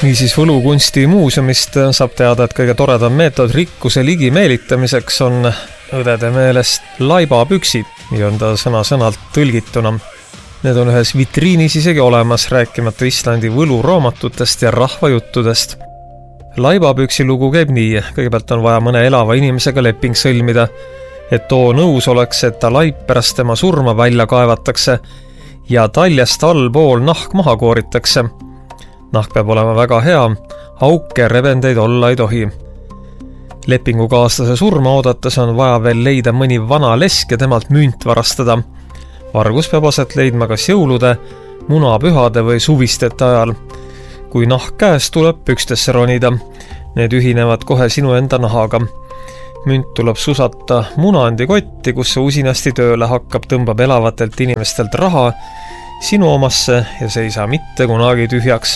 Niisiis Võlukunsti muuseumist saab teada, et kõige toredam meetod rikkuse ligi meelitamiseks on õdede meelest laibapüksid, nii on ta sõna-sõnalt tõlgituna. Need on ühes vitriinis isegi olemas, rääkimata Islandi võluraamatutest ja rahvajuttudest. Laibapüksi lugu käib nii, kõigepealt on vaja mõne elava inimesega leping sõlmida, et too nõus oleks, et ta laip pärast tema surma välja kaevatakse ja taljast allpool nahk maha kooritakse. Nahk peab olema väga hea, auke rebendeid olla ei tohi. Lepingukaaslase surma oodates on vaja veel leida mõni vana lesk ja temalt münt varastada. Vargus peab aset leidma kas jõulude, munapühade või suvistete ajal. Kui nahk käes tuleb pükstesse ronida, need ühinevad kohe sinu enda nahaga. Münt tuleb susata munandikotti, kus see usinasti tööle hakkab, tõmbab elavatelt inimestelt raha sinu omasse ja see ei saa mitte kunagi tühjaks.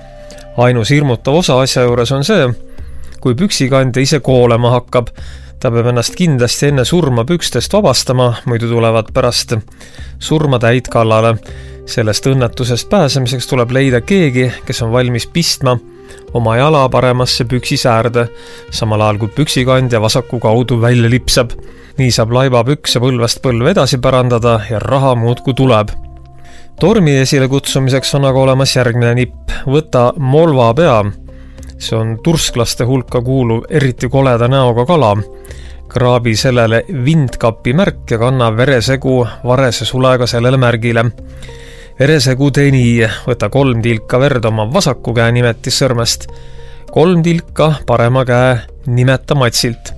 Ainus hirmutav osa asja juures on see, kui püksikandja ise koolema hakkab. Ta peab ennast kindlasti enne surma pükstest vabastama, muidu tulevad pärast surma täid kallale. Sellest õnnetusest pääsemiseks tuleb leida keegi, kes on valmis pistma oma jala paremasse püksisäärde, samal ajal kui püksikandja vasaku kaudu välja lipsab. Nii saab laibapükse põlvest põlve edasi pärandada ja raha muudku tuleb. Tormi esile kutsumiseks on aga olemas järgmine nipp. Võta molva pea. See on tursklaste hulka kuuluv eriti koleda näoga kala. Kraabi sellele vindkapi märk ja kanna veresegu varese sulega sellele märgile. Veresegu tee nii, võta 3 tilka verd oma vasaku käe nimetissõrmest, 3 tilka parema käe nimeta matsilt,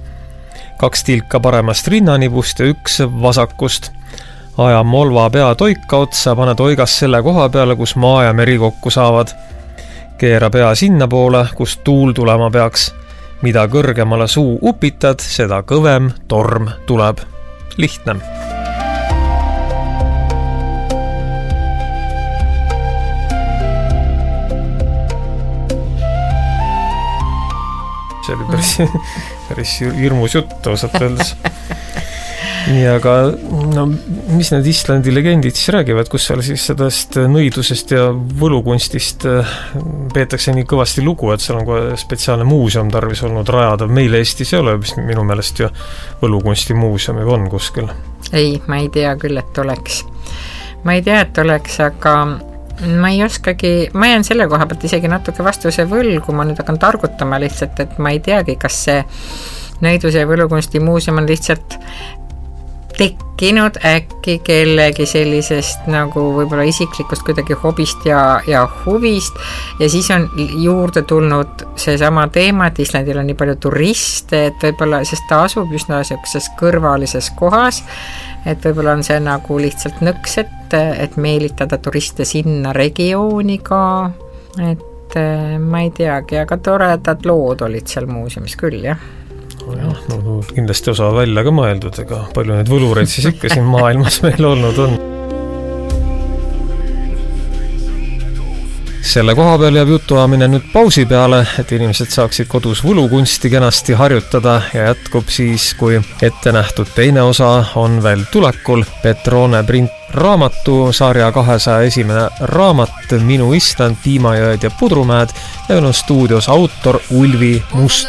2 tilka paremast rinnanibust ja 1 vasakust. Aja molva pea toika otsa, pane toigas selle koha peale, kus maa ja meri kokku saavad. Keera pea sinna poole, kus tuul tulema peaks. Mida kõrgemale suu upitad, seda kõvem torm tuleb. Lihtne. See oli päris hirmus jutt osalt öeldes. Nii, aga no, mis need Islandi legendid siis räägivad, kus seal siis sellest nõidusest ja võlukunstist peetakse nii kõvasti lugu, et seal on kohe spetsiaalne muuseum tarvis olnud rajada. Meil Eestis ei ole minu meelest ju võlukunsti muuseumi on kuskil. Ei, ma ei tea küll, et oleks. Ma ei tea, et oleks, aga ma ei oskagi, ma jään selle koha pealt isegi natuke vastuse võlgu, ma nüüd hakkan targutama lihtsalt, et ma ei teagi, kas see nõiduse ja võlukunsti muuseum on lihtsalt tekkinud äkki kellegi sellisest nagu võib-olla isiklikust kuidagi hobist ja huvist ja siis on juurde tulnud see sama teema, et Islandil on nii palju turiste, et võib-olla, sest ta asub üsna sellises kõrvalises kohas, et võib-olla on see nagu lihtsalt nõks, et meelitada turiste sinna regiooni ka, et ma ei teagi, aga toredad lood olid seal muuseumis küll, jah. No, kindlasti osa välja ka mõeldud, ega palju need võlureid siis ikka siin maailmas meil olnud on. Selle koha peal jääb jutuajamine nüüd pausi peale, et inimesed saaksid kodus võlukunsti kenasti harjutada ja jätkub siis, kui ette nähtud teine osa on veel tulekul. Petrone print raamatu sarja 201. raamat Minu Island, Piimajõed ja Pudrumäed ja on stuudios autor Ulvi Must.